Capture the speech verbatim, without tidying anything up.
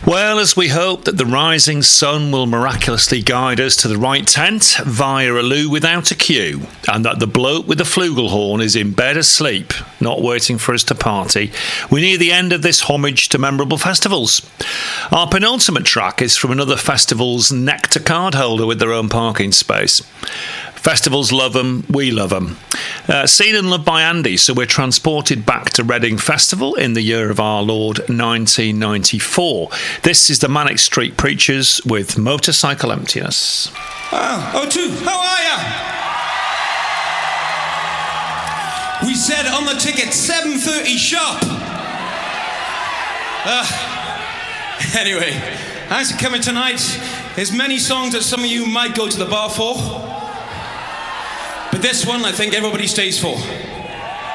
Well, as we hope that the rising sun will miraculously guide us to the right tent via a loo without a queue, and that the bloke with the flugelhorn is in bed asleep, not waiting for us to party, we near the end of this homage to memorable festivals. Our penultimate track is from another festival's nectar card holder with their own parking space. Festivals love them, we love them. Uh, seen and loved by Andy, so we're transported back to Reading Festival in the year of our Lord nineteen ninety-four. This is the Manic Street Preachers with Motorcycle Emptiness. Ah, oh, two, how are ya? We said on the ticket seven thirty sharp. Uh, anyway, thanks for coming tonight. There's many songs that some of you might go to the bar for. But this one, I think everybody stays for.